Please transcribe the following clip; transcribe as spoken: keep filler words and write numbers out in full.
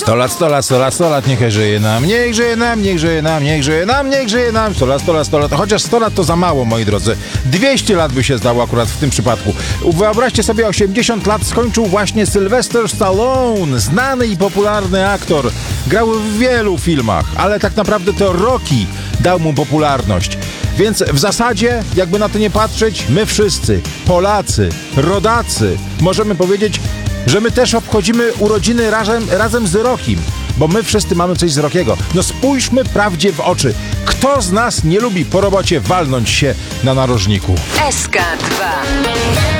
sto lat, sto lat, sto lat, sto lat, niech żyje nam, niech żyje nam, niech żyje nam, niech żyje nam, niech żyje nam, sto lat, sto lat, sto lat, chociaż sto lat to za mało, moi drodzy. dwieście lat by się zdało akurat w tym przypadku. Wyobraźcie sobie, osiemdziesiąt lat skończył właśnie Sylvester Stallone, znany i popularny aktor. Grał w wielu filmach, ale tak naprawdę to Rocky dał mu popularność. Więc w zasadzie, jakby na to nie patrzeć, my wszyscy, Polacy, rodacy, możemy powiedzieć, że my też obchodzimy urodziny razem, razem z Rockim, bo my wszyscy mamy coś z Rockiego. No spójrzmy prawdzie w oczy. Kto z nas nie lubi po robocie walnąć się na narożniku? S K dwa.